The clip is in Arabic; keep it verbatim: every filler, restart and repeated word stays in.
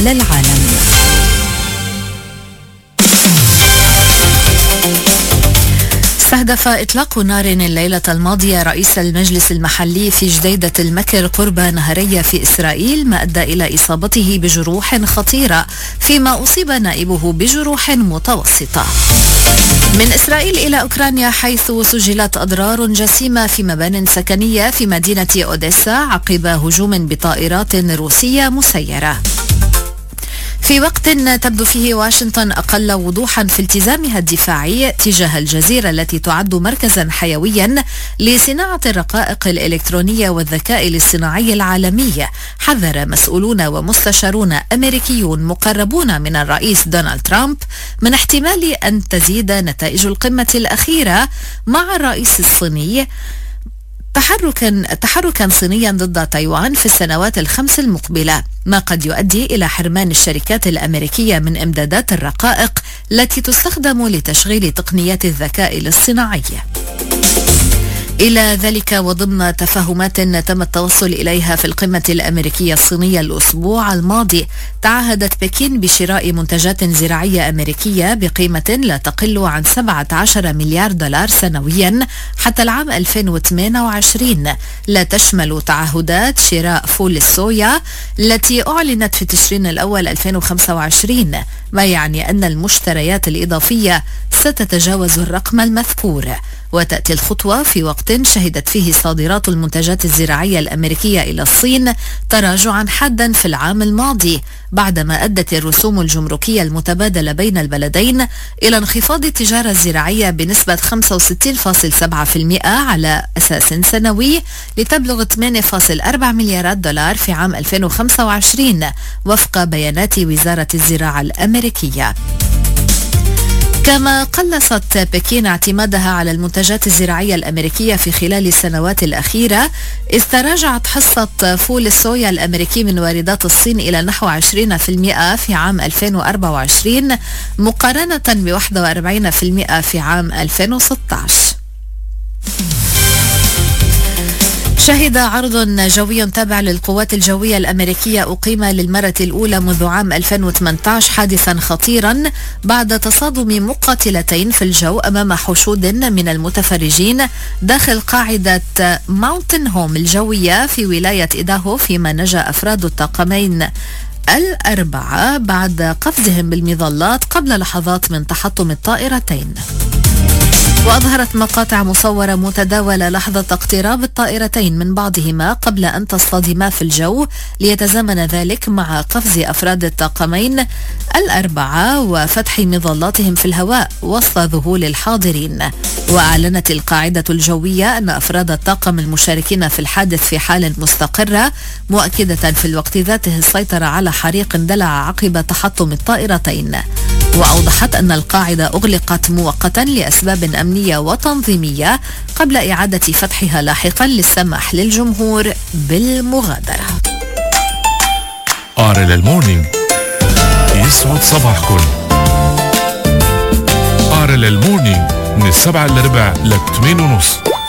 على العالم. استهدف إطلاق نار الليلة الماضية رئيس المجلس المحلي في جديدة المكر قرب نهرية في إسرائيل، ما أدى إلى إصابته بجروح خطيرة، فيما أصيب نائبه بجروح متوسطة. من إسرائيل إلى أوكرانيا، حيث سجلت أضرار جسيمة في مبان سكنية في مدينة أوديسا عقب هجوم بطائرات روسية مسيرة، في وقت تبدو فيه واشنطن أقل وضوحا في التزامها الدفاعي تجاه الجزيرة التي تعد مركزا حيويا لصناعة الرقائق الإلكترونية والذكاء الاصطناعي العالمي. حذر مسؤولون ومستشارون أمريكيون مقربون من الرئيس دونالد ترامب من احتمال أن تزيد نتائج القمة الأخيرة مع الرئيس الصيني تحركا تحركا صينيا ضد تايوان في السنوات الخمس المقبلة، ما قد يؤدي إلى حرمان الشركات الأمريكية من إمدادات الرقائق التي تستخدم لتشغيل تقنيات الذكاء الاصطناعي. إلى ذلك، وضمن تفاهمات تم التوصل إليها في القمة الأمريكية الصينية الأسبوع الماضي، تعهدت بكين بشراء منتجات زراعية أمريكية بقيمة لا تقل عن سبعة عشر مليار دولار سنويا حتى العام ألفين وثمانية وعشرين، لا تشمل تعهدات شراء فول الصويا التي أعلنت في تشرين الأول ألفين وخمسة وعشرين، ما يعني أن المشتريات الإضافية ستتجاوز الرقم المذكور. وتأتي الخطوة في وقت شهدت فيه صادرات المنتجات الزراعية الأمريكية إلى الصين تراجعا حادا في العام الماضي، بعدما أدت الرسوم الجمركية المتبادلة بين البلدين إلى انخفاض التجارة الزراعية بنسبة خمسة وستين فاصلة سبعة بالمئة على أساس سنوي، لتبلغ ثمانية فاصلة أربعة مليارات دولار في عام ألفين وخمسة وعشرين وفق بيانات وزارة الزراعة الأمريكية. كما قلصت بكين اعتمادها على المنتجات الزراعية الأمريكية في خلال السنوات الأخيرة، إذ تراجعت حصة فول الصويا الأمريكي من واردات الصين إلى نحو عشرين بالمئة في عام ألفين وأربعة وعشرين مقارنة ب واحد وأربعين بالمئة في عام ألفين وستة عشر. شهد عرض جوي تابع للقوات الجوية الأمريكية أقيم للمرة الأولى منذ عام ألفين وثمانية عشر حادثا خطيرا بعد تصادم مقاتلتين في الجو أمام حشود من المتفرجين داخل قاعدة ماونتن هوم الجوية في ولاية إيداهو، فيما نجا أفراد الطاقمين الأربعة بعد قفزهم بالمظلات قبل لحظات من تحطم الطائرتين. وأظهرت مقاطع مصورة متداولة لحظة اقتراب الطائرتين من بعضهما قبل أن تصطدما في الجو، ليتزامن ذلك مع قفز أفراد الطاقمين الأربعة وفتح مظلاتهم في الهواء وسط ذهول الحاضرين. وأعلنت القاعدة الجوية أن أفراد الطاقم المشاركين في الحادث في حال مستقرة، مؤكدة في الوقت ذاته السيطرة على حريق اندلع عقب تحطم الطائرتين. وأوضحت أن القاعدة أغلقت مؤقتا لأسباب أمنية وتنظيمية قبل إعادة فتحها لاحقا للسماح للجمهور بالمغادرة. آر إل المورنينج يسعد صباحكم. آر إل المورنينج من السبعة للربع لثمانية ونص.